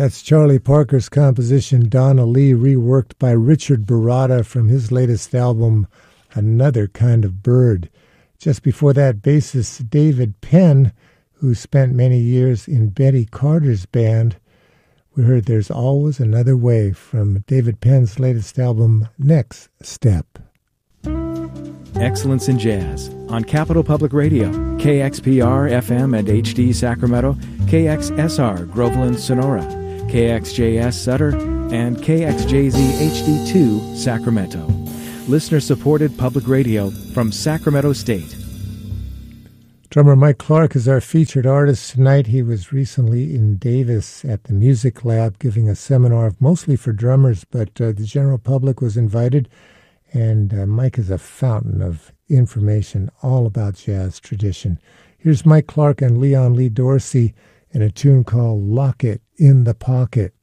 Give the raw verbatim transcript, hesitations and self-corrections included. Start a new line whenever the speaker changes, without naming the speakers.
That's Charlie Parker's composition, Donna Lee, reworked by Richard Baratta from his latest album, Another Kind of Bird. Just before that, bassist David Penn, who spent many years in Betty Carter's band. We heard There's Always Another Way from David Penn's latest album, Next Step.
Excellence in Jazz on Capital Public Radio, K X P R F M and H D Sacramento, K X S R Groveland Sonora, K X J S Sutter, and K X J Z H D two Sacramento. Listener-supported public radio from Sacramento State.
Drummer Mike Clark is our featured artist tonight. He was recently in Davis at the Music Lab giving a seminar mostly for drummers, but uh, the general public was invited. And uh, Mike is a fountain of information all about jazz tradition. Here's Mike Clark and Leon Lee Dorsey in a tune called Lock It in the Pocket.